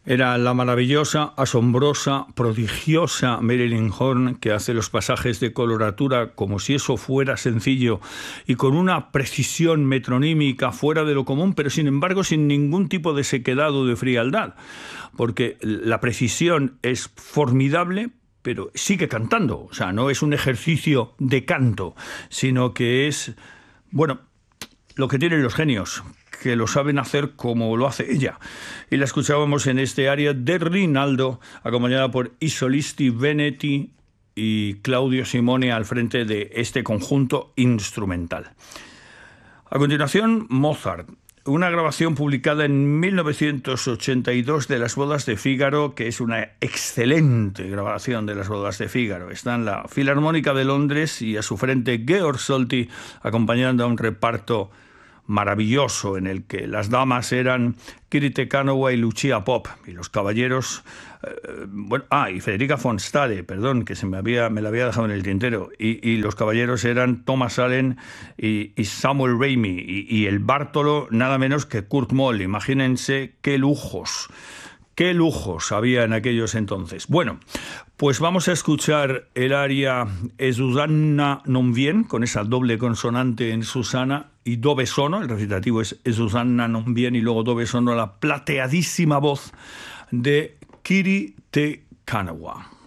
Era la maravillosa, asombrosa, prodigiosa Marilyn Horne, que hace los pasajes de coloratura como si eso fuera sencillo y con una precisión metronímica fuera de lo común, pero sin embargo sin ningún tipo de sequedad o de frialdad, porque la precisión es formidable, pero sigue cantando. O sea, no es un ejercicio de canto, sino que es, bueno, lo que tienen los genios, que lo saben hacer como lo hace ella. Y la escuchábamos en este aria de Rinaldo, acompañada por I Solisti Veneti y Claudio Simone al frente de este conjunto instrumental. A continuación, Mozart. Una grabación publicada en 1982 de Las bodas de Fígaro, que es una excelente grabación de Las bodas de Fígaro. Está en la Filarmónica de Londres y a su frente Georg Solti, acompañando a un reparto maravilloso en el que las damas eran Kirite Kanowa y Lucia Pop, y los caballeros, y Federica von Stade, perdón, que me la había dejado en el tintero, y los caballeros eran Thomas Allen y Samuel Ramey, y el bártolo nada menos que Kurt Moll. Imagínense qué lujos había en aquellos entonces. Bueno, pues vamos a escuchar el aria E Susanna non vien, con esa doble consonante en Susana y do besono. El recitativo es E Susanna non vien y luego do besono, la plateadísima voz de Kirite Kanowa.